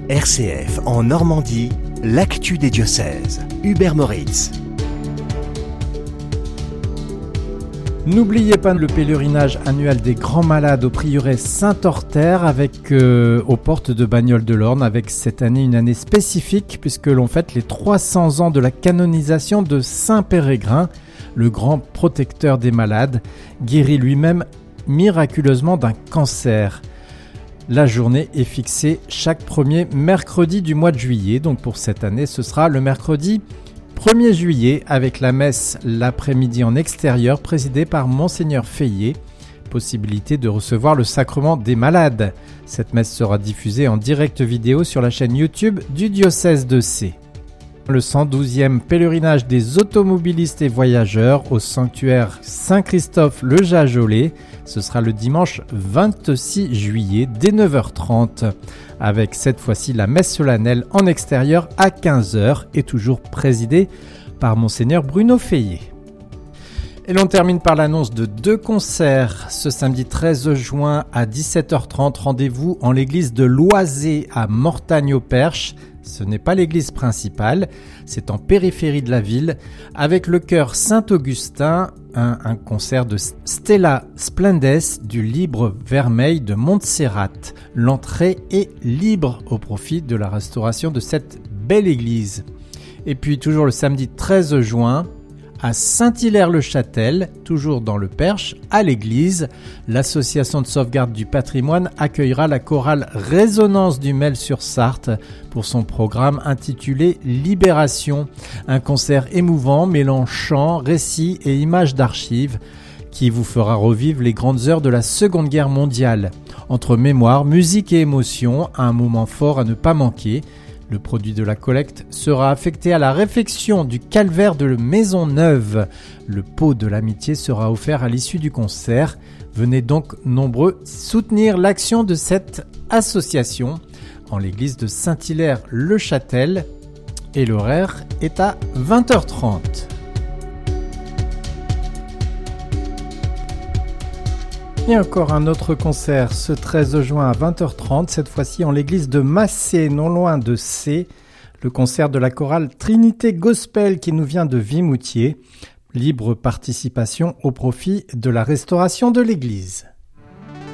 RCF en Normandie, l'actu des diocèses. Hubert Moritz. N'oubliez pas le pèlerinage annuel des grands malades au prieuré Saint-Orther aux portes de Bagnoles-de-l'Orne, avec cette année une année spécifique puisque l'on fête les 300 ans de la canonisation de Saint Pérégrin, le grand protecteur des malades, guéri lui-même miraculeusement d'un cancer. La journée est fixée chaque premier mercredi du mois de juillet, donc pour cette année ce sera le mercredi 1er juillet avec la messe l'après-midi en extérieur présidée par Monseigneur Feillet. Possibilité de recevoir le sacrement des malades. Cette messe sera diffusée en direct vidéo sur la chaîne YouTube du diocèse de Sées. Le 112e pèlerinage des automobilistes et voyageurs au sanctuaire Saint-Christophe-le-Jajolais. Ce sera le dimanche 26 juillet dès 9h30, avec cette fois-ci la messe solennelle en extérieur à 15h et toujours présidée par Monseigneur Bruno Feillet. Et l'on termine par l'annonce de 2 concerts. Ce samedi 13 juin à 17h30, rendez-vous en l'église de Loizé à Mortagne-au-Perche. Ce n'est pas l'église principale, c'est en périphérie de la ville, avec le chœur Saint-Augustin, un concert de Stella Splendes du Libre Vermeil de Montserrat. L'entrée est libre au profit de la restauration de cette belle église. Et puis toujours le samedi 13 juin, à Saint-Hilaire-le-Châtel, toujours dans le Perche, à l'église, l'association de sauvegarde du patrimoine accueillera la chorale Résonance du Mel-sur-Sarthe pour son programme intitulé Libération, un concert émouvant mêlant chant, récits et images d'archives qui vous fera revivre les grandes heures de la Seconde Guerre mondiale. Entre mémoire, musique et émotion, un moment fort à ne pas manquer. Le produit de la collecte sera affecté à la réfection du calvaire de Maisonneuve. Le pot de l'amitié sera offert à l'issue du concert. Venez donc nombreux soutenir l'action de cette association en l'église de Saint-Hilaire-le-Châtel. Et l'horaire est à 20h30. Et encore un autre concert ce 13 juin à 20h30, cette fois-ci en l'église de Massé, non loin de Sées. Le concert de la chorale Trinité Gospel qui nous vient de Vimoutiers. Libre participation au profit de la restauration de l'église.